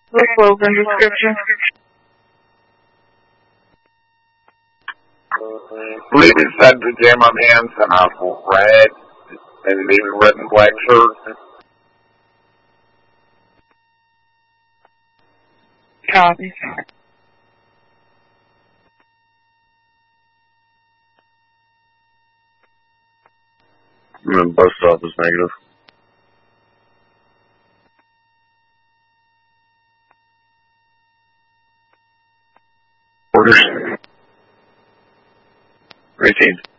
The slogan description. Believe it said the Jammer Man's in a red and maybe red and black shirt. Copy. And then bus stop is negative. Orders. 18.